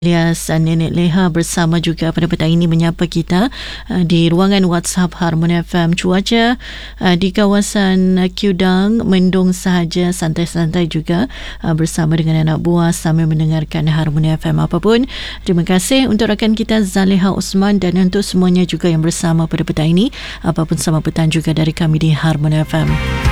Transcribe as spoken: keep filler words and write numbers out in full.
Alias Nenek Leha bersama juga pada petang ini menyapa kita uh, di ruangan WhatsApp Harmony F M. Cuaca uh, di kawasan uh, Kudang mendung sahaja, santai-santai juga uh, bersama dengan anak buah sambil mendengarkan Harmony F M. Apapun, terima kasih untuk rakan kita Zaleha Osman dan untuk semuanya juga yang bersama pada petang ini. Apapun, selamat petang juga dari kami di Harmony F M.